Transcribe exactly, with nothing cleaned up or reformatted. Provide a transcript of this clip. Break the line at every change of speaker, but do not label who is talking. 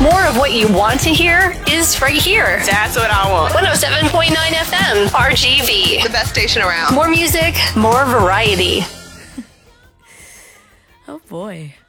More of what you want to hear is right here.
That's what I want.
one oh seven point nine F M, R G V.
The best station around.
More music, more variety.
Oh boy.